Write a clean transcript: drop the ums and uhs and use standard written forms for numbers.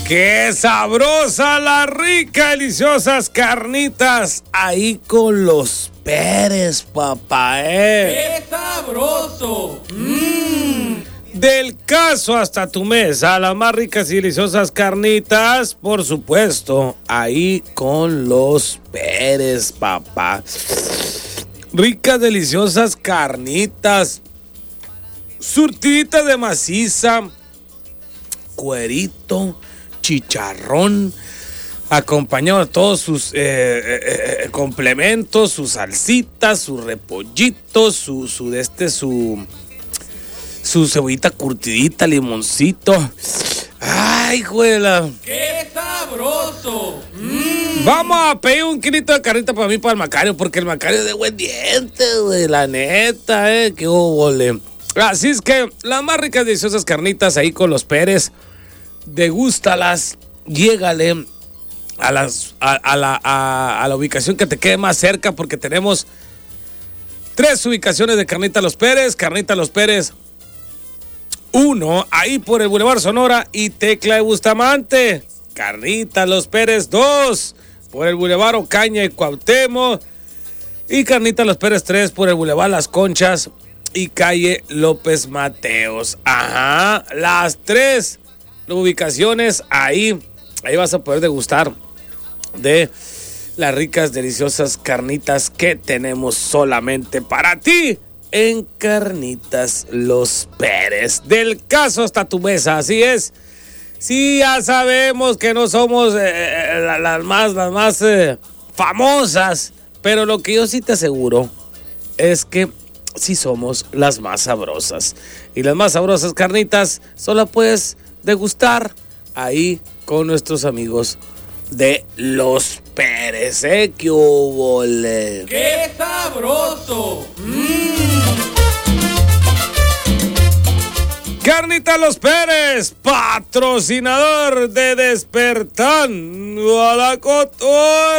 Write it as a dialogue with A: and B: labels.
A: ¡Qué sabrosa, las ricas, deliciosas carnitas! Ahí con los Pérez, papá,
B: ¡Qué sabroso!
A: Del caso hasta tu mesa, las más ricas y deliciosas carnitas, por supuesto, ahí con los Pérez, papá. Ricas, deliciosas carnitas, surtiditas de maciza, cuerito, chicharrón, acompañado de todos sus complementos, sus salsitas, sus repollitos, su cebollita curtidita, limoncito. ¡Ay, juela!
B: ¡Qué sabroso!
A: Vamos a pedir un kilito de carnita para mí, para el Macario, porque el Macario es de buen diente, güey, la neta, qué óvole. Así es que las más ricas, deliciosas carnitas ahí con los Pérez, degústalas, llégale a la ubicación que te quede más cerca, porque tenemos 3 ubicaciones de Carnita Los Pérez. Carnita Los Pérez 1, ahí por el Boulevard Sonora y Tecla de Bustamante. Carnita Los Pérez 2, por el Boulevard Ocaña y Cuauhtémoc. Y Carnita Los Pérez 3, por el Boulevard Las Conchas y calle López Mateos. Ajá, las 3 ubicaciones, ahí vas a poder degustar de las ricas, deliciosas carnitas que tenemos solamente para ti en Carnitas Los Pérez. Del caso hasta tu mesa, así es. Sí, ya sabemos que no somos las más famosas, pero lo que yo sí te aseguro es que sí somos las más sabrosas. Y las más sabrosas carnitas solo puedes degustar ahí con nuestros amigos de Los Pérez. ¡Qué hubole!
B: ¡Qué sabroso!
A: Carnita Los Pérez, patrocinador de Despertando a la Cotorra.